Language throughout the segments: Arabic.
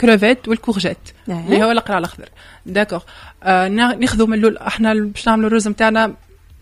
كروفيت والكورجيت اللي هو القرع الاخضر. داكور. ناخذوا من اللول احنا باش نعملوا الرز نتاعنا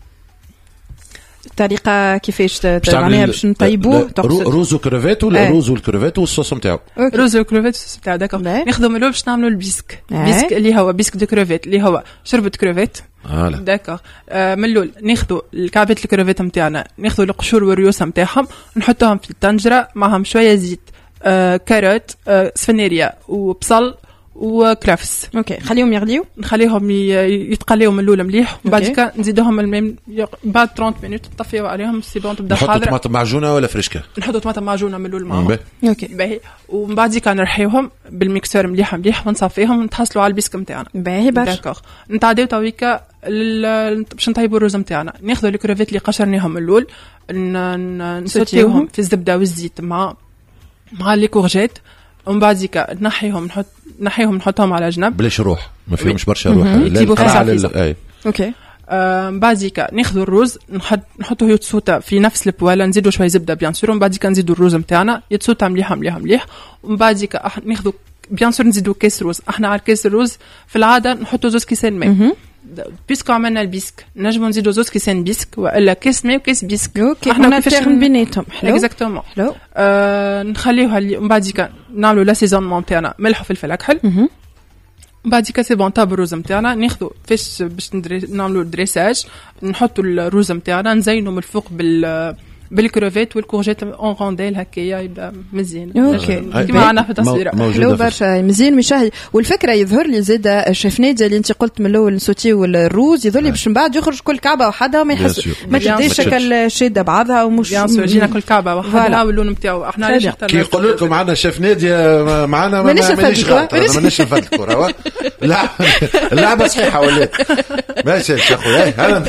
الطريقه كيفاش معناها باش نطيبوه. روز وكروفيت ولا روز والكروفيت والصوص نتاعو؟ روز والكروفيت والصوص نتاعو. داكور. ناخذوا من اللول باش نعملوا البيسك. بيسك اللي هو بيسك دو كروفيت اللي هو شربة كروفيت. داكور. من اللول ناخذوا الكعبات الكروفيت نتاعنا، ناخذوا القشور والريوس نتاعهم نحطوهم في الطنجره معهم شويه زيت، كاروت، سفنيريا وبصل وكرافس. اوكي خليهم يغليو، نخليهم يتقليوا من الاول مليح، وبعد كده نزيدوهم الماء بعد 30 مينوت نطفيو عليهم سي بون تبدا حاضره. نحطوا طماطم معجونه ولا فريشكا؟ نحطوا طماطم معجونه من الاول معاهم. اوكي باهي. ومن بعد كده نرحيوهم بالميكسور مليح مليح ونصفيهم ونتحصلوا على البيسك نتاعنا. باهي برشا. داكوغ. نتعداو تويكا باش نطيبوا الرز نتاعنا. ناخذوا الكروفيت اللي قشرناهم من الاول نسوتيوهم في الزبده والزيت مع لي كورجيت، ومن بعد كده نحيهم نحطهم على جنب بلاش روح، ما فيهمش برشا روح. لا اوكي. بعد كده ناخذوا الرز نحطوه يتسوتا في نفس البواله، نزيدوا شويه زبده بيان سور، ومن بعد كده نزيدوا الرز نتاعنا يتسوتا مليح مليح مليح، ومن بعد كده ناخذوا بيان سور نزيدوا كيس روز. احنا على كيس الرز في العاده نحطوا 2 كيسان ماء. بيسكو عملنا البيسك نجموا نزيدوا 2 كيسان بيسك ولا كيس ماء وكيس بيسك. اوكي احنا نفرغ بيناتهم. حلو اكزاكتومون. حلو. نخليوها اللي ومن بعد كده نعملوا لاسيزونمون نتاعنا ملح وفلفل اكحل. بعد كده سي بون طاب الرز نتاعنا. ناخذوا فاش باش نعملوا الدريساج، نحطوا الرز نتاعنا نزينوا من الفوق بالكروفيت والكورجيت اون رونديل هكايا يبدا مزيان. اوكي كيما عنا في التصويره حلو برشا مزيان مشاهي. والفكره يظهر لي زاده شيف ناديه اللي انت قلت من الاول نسوتي والروز يظهر لي باش من بعد يخرج كل كعبه وحدها وما يحس ما تديش شكل شاده بعضها ومش بيان سور جينا كل كعبه وحدها واللون نتاعو. احنا علاش كي يقول لكم معنا شيف ناديه معنا مانيش نفد الكره. لا اللعبه صحيحه ولا ماشي يا خويا.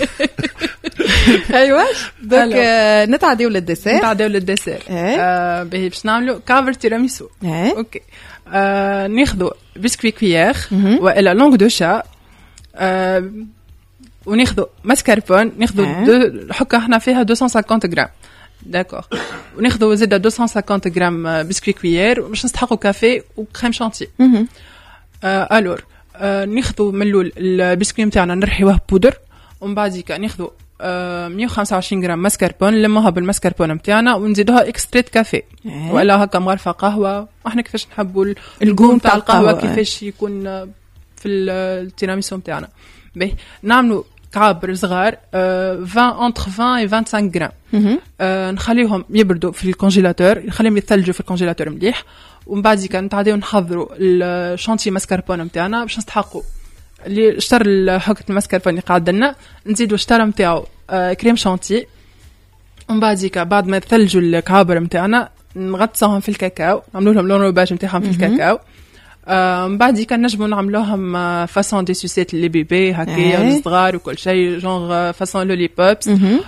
ايوه دونك نتعداو للديسير. باهي باش نعملوا كافر تيراميسو. اوكي. ناخذوا بسكوي كويير والا لونغ دو شا، وناخذوا ماسكاربون. ناخذوا حكا احنا فيها 250 غرام. داكور. وناخذوا زيد 250 غرام بسكوي كويير باش نستحقوا كافي وكريم شانتي. الور ناخذوا من الاول البسكوي نتاعنا نرحيوه بودر، ومن بعد ناخذوا 125 غرام ماسكاربون نلموها بالماسكاربون نتاعنا ونزيدوها اكستريت كافي ولا هكا مغرفه قهوه. احنا كيفاش نحبوا الجو نتاع القهوه كيفاش يكون في التيراميسو نتاعنا. باهي نعملوا كعاب صغار 20 entre 20 et 25 غرام. نخليهم يبردوا في الكونجيلاتور، نخليهم يثلجوا في الكونجيلاتور مليح، ومن بعد كان نتعداو نحضروا الشانتي ماسكاربون نتاعنا باش نستحقوا اللي اشتر حكة الماسكاربون اللي قاعد لنا نزيدوا اشتر نتاعو كريم شانتي، ومن بعد ما يثلجوا الكعابر نتاعنا نغطسوهم في الكاكاو، نعملوا لهم لون روباج نتاعهم في الكاكاو. من بعد كان نجموا نعملوهم فاصون دي سوسيت لي بيبي هكايا الصغار وكل شيء جونغ فاصون لولي بوبس،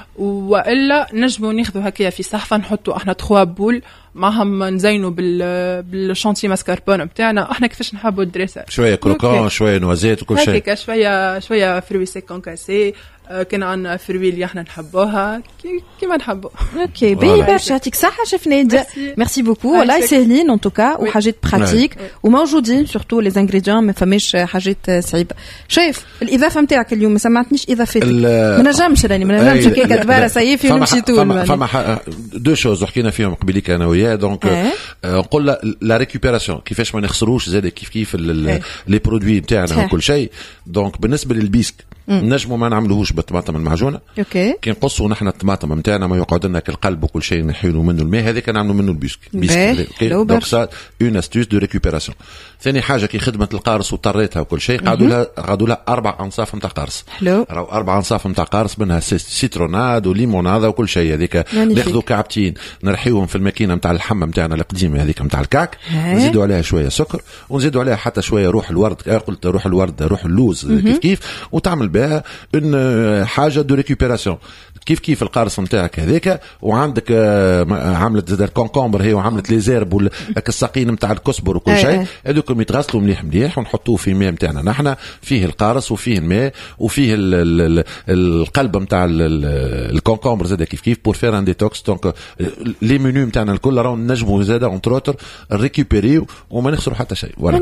والا نجموا ناخذوا هكايا في صحفه نحطوا احنا 3 بول معهم نزينوا بالشانتي ماسكاربون نتاعنا. احنا كيفاش نحبوا الدريسر شويه كروكون شويه نوازيت وكل شيء هكاك، شويه فروي سيك كاسي. كان عندنا فروي اللي احنا نحبوها كيما نحبوا. اوكي بي برشا يعطيك صحه شيف ناديه. ميرسي بوكو والله ساهلين ان توكا وحاجات براتيك وموجودين سورتو لي انغريديون ما فماش حاجات صعيبه. شايف الاضافه نتاعك اليوم ما سمعتنيش اضافتك ما نجمش هكاك دباره سيفي ونمشي طول. فما دو شوز حكينا فيهم قبيليك انا وياه دونك نقول لا ريكوبيراسيون كيفاش ما نخسروش زاد كيف لي برودوي نتاعنا وكل شيء. دونك بالنسبه للبيسك نجموا ما نعملوهوش بالطماطم المعجونه. اوكي كي نقصوا نحن الطماطم نتاعنا ما يقعد لنا كالقلب وكل شيء نحيلوا منه الماء هذا كان نعملوا منه البيسك. اوكي دونك سا اون استوس دو ريكوبيراسيون. ثاني حاجه كي خدمه القارص وطريتها وكل شيء قعدوا لها 4 انصاف نتاع قارص. راهو 4 انصاف نتاع قارص منها سيتروناد وليموناده وكل شيء. هذيك ناخذوا كعبتين نرحيوهم في الماكينه نتاع اللحمه نتاعنا القديمه هذيك نتاع الكعك، نزيدوا عليها شويه سكر ونزيدوا عليها حتى شويه روح الورد. قلت روح اللوز كيف وتعمل بها حاجه دو ريكوبيراسيون كيف القارص نتاعك هذاك، وعندك عملت زاد الكونكومبر هي وعملت لي زيرب والساقين نتاع الكسبر وكل شيء، هذوكم يتغسلوا مليح ونحطوه في الماء نتاعنا نحن، فيه القارص وفيه الماء وفيه القلب نتاع الكونكومبر زاد كيف بور فير ان ديتوكس. دونك لي منيو نتاعنا الكل راهو نجموا زاد اونتر اوتر ريكوبيريو وما نخسروا حتى شيء.